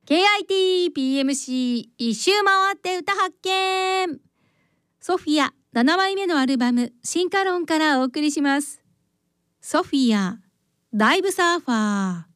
KITPMC 一周回って歌発見。ソフィア7枚目のアルバム進化論からお送りします。ソフィアダイブサーファー。